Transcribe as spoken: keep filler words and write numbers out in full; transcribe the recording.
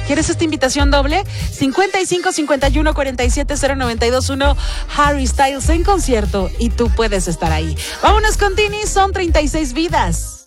¿Quieres esta invitación doble? cincuenta y cinco, cincuenta y uno, cuarenta y siete, cero noventa y dos, uno, Harry Styles en concierto y tú puedes estar ahí. Vámonos con Tini, son treinta y seis vidas.